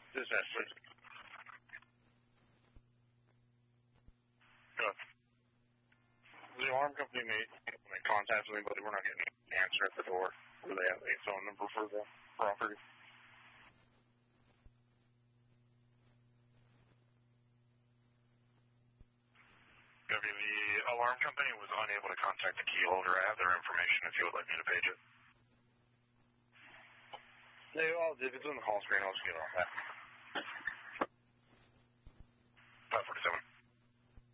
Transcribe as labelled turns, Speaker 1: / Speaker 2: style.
Speaker 1: Dispatch, please. Good. The alarm company made contact with anybody. We're not getting an answer at the door. Do they have a phone number for the property? The alarm company was unable to contact the key holder. I have their information if you would like me to page it. If it's on the call screen, I'll just get on that.